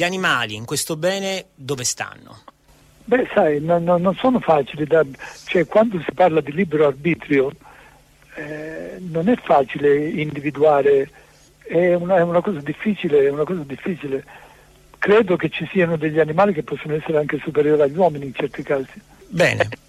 animali in questo bene dove stanno? Beh, sai, non sono facili cioè quando si parla di libero arbitrio non è facile individuare, è una cosa difficile, Credo che ci siano degli animali che possono essere anche superiori agli uomini in certi casi. Bene,